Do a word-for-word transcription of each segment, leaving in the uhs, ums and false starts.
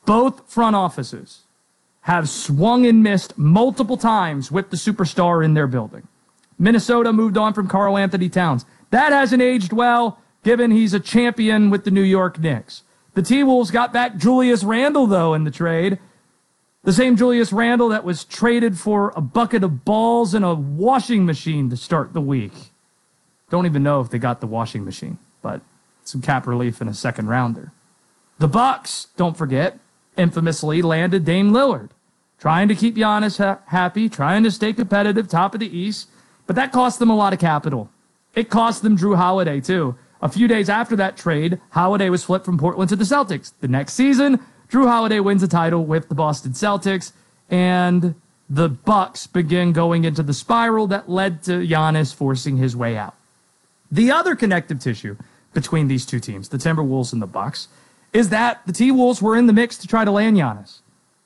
Both front offices have swung and missed multiple times with the superstar in their building. Minnesota moved on from Karl Anthony Towns. That hasn't aged well, given he's a champion with the New York Knicks. The T-Wolves got back Julius Randle, though, in the trade. The same Julius Randle that was traded for a bucket of balls and a washing machine to start the week. Don't even know if they got the washing machine, but some cap relief in a second rounder. The Bucks, don't forget, infamously landed Dame Lillard, trying to keep Giannis ha- happy, trying to stay competitive, top of the East, but that cost them a lot of capital. It cost them Drew Holiday, too. A few days after that trade, Holiday was flipped from Portland to the Celtics. The next season, Drew Holiday wins a title with the Boston Celtics, and the Bucks begin going into the spiral that led to Giannis forcing his way out. The other connective tissue between these two teams, the Timberwolves and the Bucks, is that the T-Wolves were in the mix to try to land Giannis.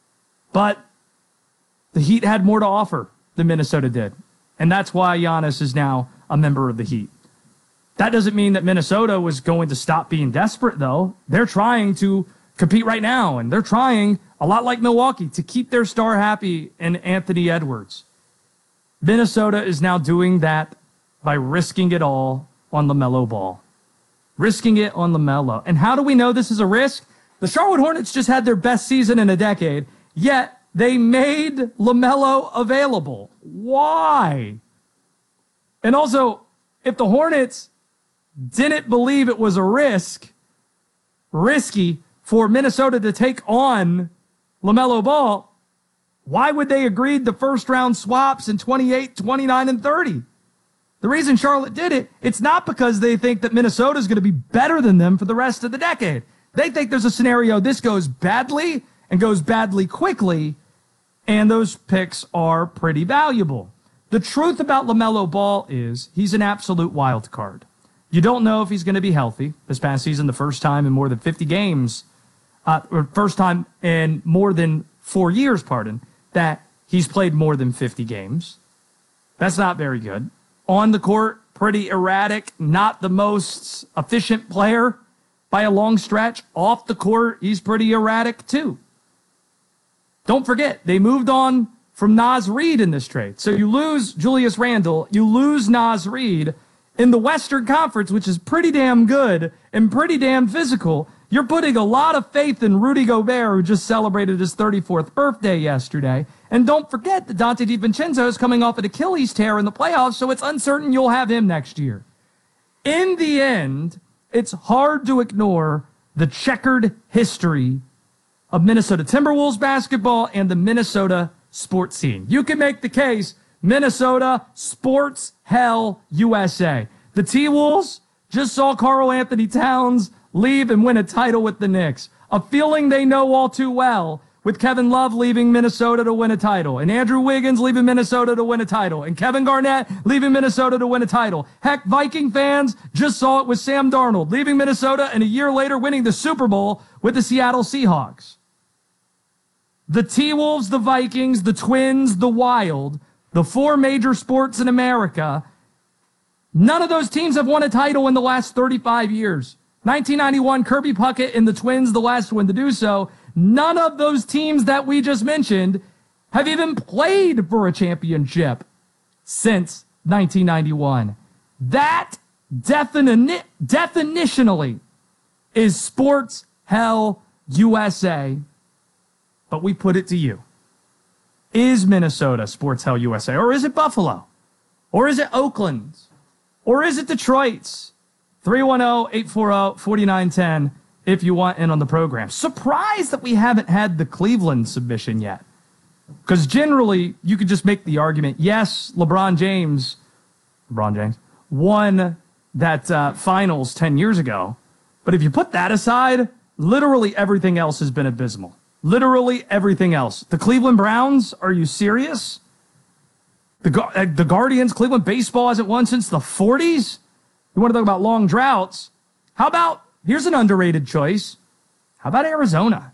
But the Heat had more to offer than Minnesota did. And that's why Giannis is now a member of the Heat. That doesn't mean that Minnesota was going to stop being desperate, though. They're trying to compete right now, and they're trying, a lot like Milwaukee, to keep their star happy in Anthony Edwards. Minnesota is now doing that by risking it all on LaMelo Ball. Risking it on LaMelo. And how do we know this is a risk? The Charlotte Hornets just had their best season in a decade, yet they made LaMelo available. Why? And also, if the Hornets didn't believe it was a risk, risky for Minnesota to take on LaMelo Ball, why would they agree to first-round swaps in twenty-eight, twenty-nine, and thirty? The reason Charlotte did it, it's not because they think that Minnesota is going to be better than them for the rest of the decade. They think there's a scenario this goes badly and goes badly quickly, and those picks are pretty valuable. The truth about LaMelo Ball is he's an absolute wild card. You don't know if he's going to be healthy. This past season, the first time in more than fifty games, uh, or first time in more than four years, pardon, that he's played more than fifty games. That's not very good. On the court, pretty erratic, not the most efficient player by a long stretch. Off the court, he's pretty erratic too. Don't forget, they moved on from Naz Reid in this trade. So you lose Julius Randle, you lose Naz Reid in the Western Conference, which is pretty damn good and pretty damn physical. You're putting a lot of faith in Rudy Gobert, who just celebrated his thirty-fourth birthday yesterday. And don't forget that Dante DiVincenzo is coming off an Achilles tear in the playoffs, so it's uncertain you'll have him next year. In the end, it's hard to ignore the checkered history of Minnesota Timberwolves basketball and the Minnesota sports scene. You can make the case, Minnesota sports hell U S A. The T-Wolves just saw Karl Anthony Towns leave and win a title with the Knicks. A feeling they know all too well, with Kevin Love leaving Minnesota to win a title, and Andrew Wiggins leaving Minnesota to win a title, and Kevin Garnett leaving Minnesota to win a title. Heck, Viking fans just saw it with Sam Darnold leaving Minnesota and a year later winning the Super Bowl with the Seattle Seahawks. The T-Wolves, the Vikings, the Twins, the Wild, the four major sports in America, none of those teams have won a title in the last thirty-five years. nineteen ninety-one, Kirby Puckett and the Twins, the last one to do so. None of those teams that we just mentioned have even played for a championship since nineteen ninety-one. That defini- definitionally is sports hell U S A. But we put it to you. Is Minnesota sports hell U S A? Or is it Buffalo? Or is it Oakland? Or is it Detroit's? three one zero, eight four zero, four nine one zero if you want in on the program. Surprised that we haven't had the Cleveland submission yet. Because generally, you could just make the argument, yes, LeBron James, LeBron James, won that uh, finals ten years ago. But if you put that aside, literally everything else has been abysmal. Literally everything else. The Cleveland Browns, are you serious? The, uh, the Guardians, Cleveland baseball hasn't won since the forties? You want to talk about long droughts? How about, here's an underrated choice. How about Arizona?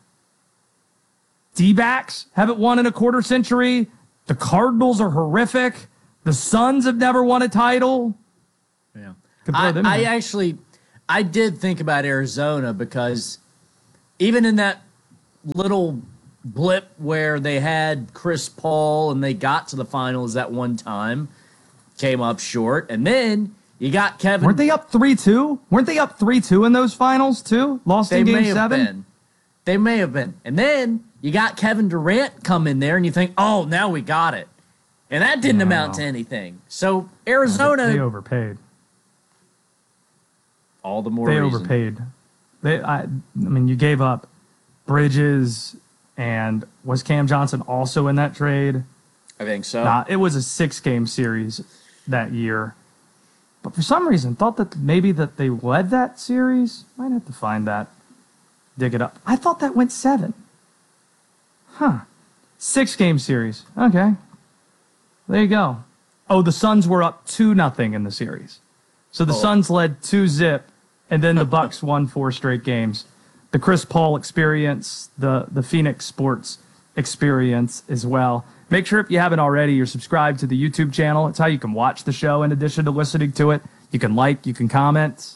D-backs haven't won in a quarter century. The Cardinals are horrific. The Suns have never won a title. Yeah. I, I actually, I did think about Arizona because even in that little blip where they had Chris Paul and they got to the finals that one time, came up short, and then you got Kevin. Weren't they up three two? Weren't they up three two in those finals too? Lost they in game may have seven? Been. They may have been. And then you got Kevin Durant come in there and you think, oh, now we got it. And that didn't no. amount to anything. So Arizona. They overpaid. All the more They reason. overpaid. They, I, I mean, you gave up Bridges, and was Cam Johnson also in that trade? I think so. Nah, it was a six-game series that year. But for some reason, thought that maybe that they led that series. Might have to find that. Dig it up. I thought that went seven. Huh. Six-game series. Okay. There you go. Oh, the Suns were up two nothing in the series. So the oh. Suns led two zip, and then the Bucks won four straight games. The Chris Paul experience, the, the Phoenix Sports experience as well. Make sure if you haven't already, you're subscribed to the YouTube channel. It's how you can watch the show in addition to listening to it. You can like, you can comment.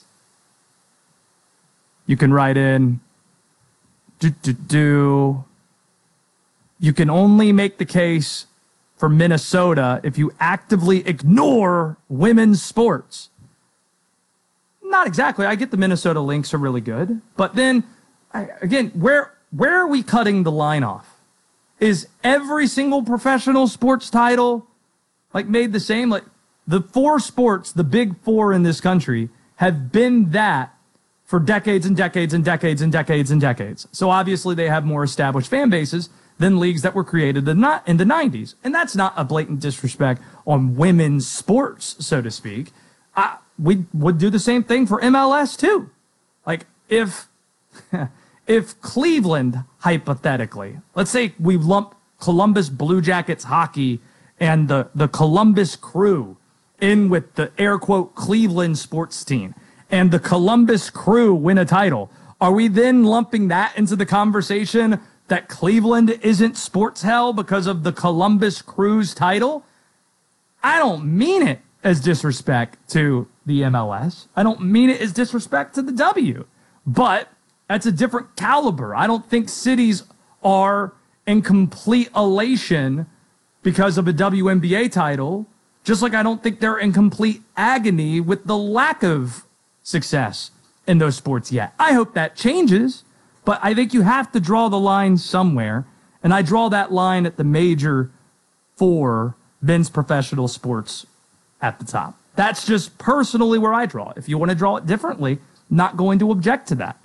You can write in. Do, do, do. You can only make the case for Minnesota if you actively ignore women's sports. Not exactly. I get the Minnesota Lynx are really good. But then, I, again, where where are we cutting the line off? Is every single professional sports title like made the same? Like the four sports, the big four in this country, have been that for decades and decades and decades and decades and decades. So obviously they have more established fan bases than leagues that were created in the nineties. And that's not a blatant disrespect on women's sports, so to speak. I, we would do the same thing for M L S too. Like if... If Cleveland, hypothetically, let's say we lump Columbus Blue Jackets hockey and the, the Columbus Crew in with the air quote Cleveland sports team, and the Columbus Crew win a title, are we then lumping that into the conversation that Cleveland isn't sports hell because of the Columbus Crew's title? I don't mean it as disrespect to the M L S. I don't mean it as disrespect to the W. But that's a different caliber. I don't think cities are in complete elation because of a W N B A title, just like I don't think they're in complete agony with the lack of success in those sports yet. I hope that changes, but I think you have to draw the line somewhere, and I draw that line at the major four men's professional sports at the top. That's just personally where I draw. If you want to draw it differently, not going to object to that.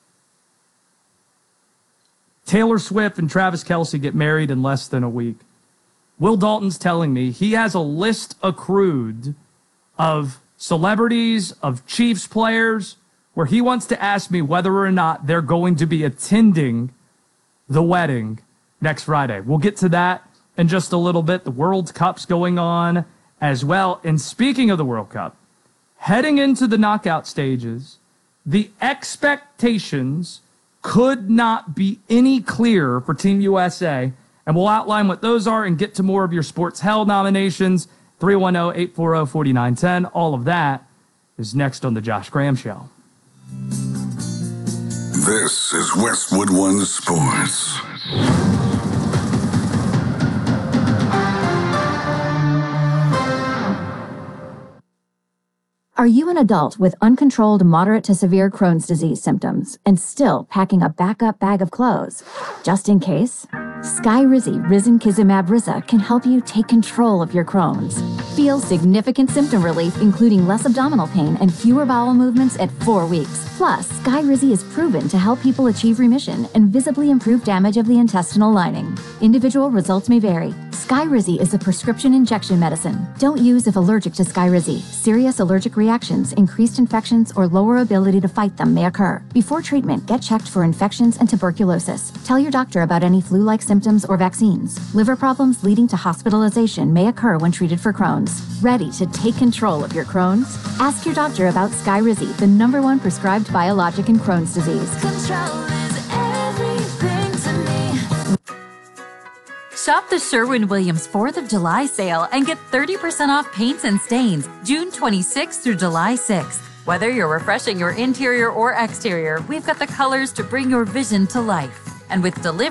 Taylor Swift and Travis Kelce get married in less than a week. Will Dalton's telling me he has a list accrued of celebrities, of Chiefs players, where he wants to ask me whether or not they're going to be attending the wedding next Friday. We'll get to that in just a little bit. The World Cup's going on as well. And speaking of the World Cup, heading into the knockout stages, the expectations could not be any clearer for Team U S A. And we'll outline what those are and get to more of your Sports Hell nominations. three one zero, eight four zero, four nine one zero. All of that is next on The Josh Graham Show. This is Westwood One Sports. Are you an adult with uncontrolled moderate to severe Crohn's disease symptoms and still packing a backup bag of clothes? Just in case, Skyrizi Risankizumab Riza can help you take control of your Crohn's. Feel significant symptom relief, including less abdominal pain and fewer bowel movements at four weeks. Plus, Skyrizi is proven to help people achieve remission and visibly improve damage of the intestinal lining. Individual results may vary. Skyrizi is a prescription injection medicine. Don't use if allergic to Skyrizi. Serious allergic reactions, increased infections, or lower ability to fight them may occur. Before treatment, get checked for infections and tuberculosis. Tell your doctor about any flu-like symptoms or vaccines. Liver problems leading to hospitalization may occur when treated for Crohn's. Ready to take control of your Crohn's? Ask your doctor about Skyrizi, the number one prescribed biologic in Crohn's disease. Control is everything to me. Shop the Sherwin-Williams fourth of July sale and get thirty percent off paints and stains June twenty-sixth through July sixth. Whether you're refreshing your interior or exterior, we've got the colors to bring your vision to life. And with delivery,